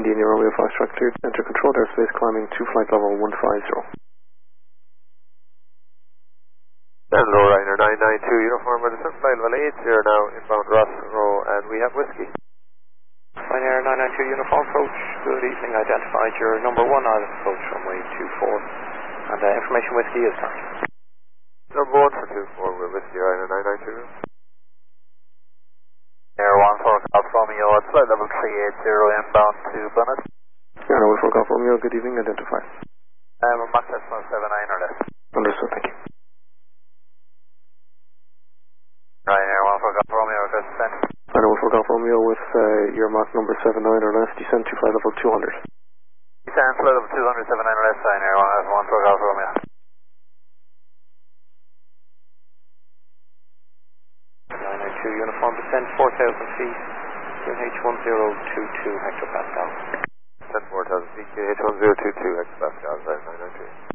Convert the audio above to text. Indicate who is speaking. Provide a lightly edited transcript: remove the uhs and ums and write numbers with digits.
Speaker 1: India Romeo Foxtrot cleared center controlled airspace climbing to flight level 150.
Speaker 2: Hello, Ryanair 992, uniform with descent flight level 80 now, inbound Ross Row, and we have whiskey.
Speaker 3: Ryanair 992, uniform approach, good evening, identified your number 1 out of approach runway 24, and information whiskey is current.
Speaker 2: Number 1 for 24, we're whiskey, Ryanair 992.
Speaker 4: Air 14 Golf Romeo at flight level 380 inbound to Bunnet.
Speaker 1: Air 14 Golf Romeo, good evening, identified.
Speaker 4: Mach 79 or less.
Speaker 1: Understood, thank you.
Speaker 4: Ryanair 14 Golf Romeo, request descent.
Speaker 1: Ryanair 14 Golf Romeo with your Mach number 79 or less, descend to flight level 200.
Speaker 4: Descend flight level 200, 79 or less, Ryanair 14 Golf Romeo.
Speaker 3: Uniform descent 4,000 feet, QNH 1022 hectopascal.
Speaker 2: Descent 4,000 feet, QNH 1022 hectopascal, 992.